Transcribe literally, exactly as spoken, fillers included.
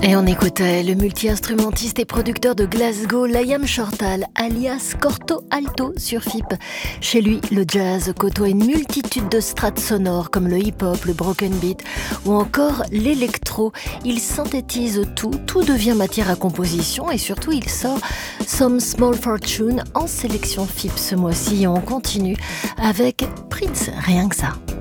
Et on écoutait le multi-instrumentiste et producteur de Glasgow, Liam Shortall, alias Corto Alto sur F I P. Chez lui, le jazz côtoie une multitude de strates sonores comme le hip-hop, le broken beat ou encore l'électro. Il synthétise tout, tout devient matière à composition et surtout il sort Some Small Fortune en sélection F I P ce mois-ci. Et on continue avec Prince, rien que ça.